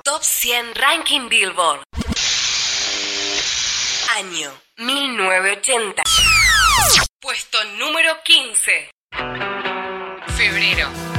Top 100 Ranking Billboard. Año 1980. Puesto número 15. Febrero.